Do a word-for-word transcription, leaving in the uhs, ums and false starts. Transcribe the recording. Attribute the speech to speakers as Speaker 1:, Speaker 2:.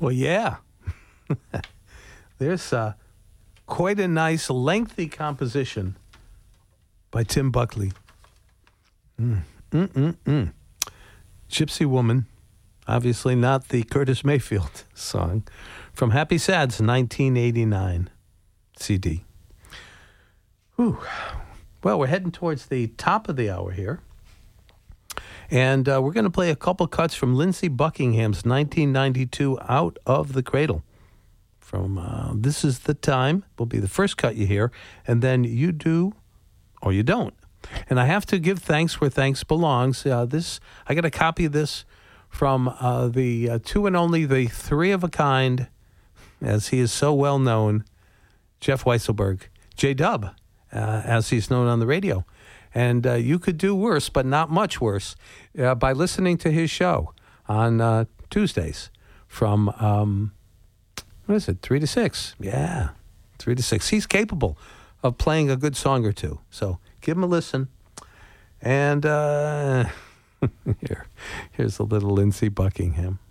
Speaker 1: Well, yeah. There's uh, quite a nice, lengthy composition by Tim Buckley. Mm. Mm-mm-mm. Gypsy Woman, obviously not the Curtis Mayfield song, from Happy Sad's nineteen eighty-nine C D. Whew. Well, we're heading towards the top of the hour here. And uh, we're going to play a couple cuts from Lindsey Buckingham's nineteen ninety-two Out of the Cradle. From uh, This Is the Time will be the first cut you hear, and then you do or you don't. And I have to give thanks where thanks belongs. Uh, this I got a copy of this from uh, the uh, two and only, the three of a kind, as he is so well known, Jeff Weisselberg, J-Dub, uh, as he's known on the radio. And uh, you could do worse, but not much worse, uh, by listening to his show on uh, Tuesdays from, um, what is it, three to six? Yeah, three to six. He's capable of playing a good song or two. So give him a listen. And uh, here, here's a little Lindsey Buckingham.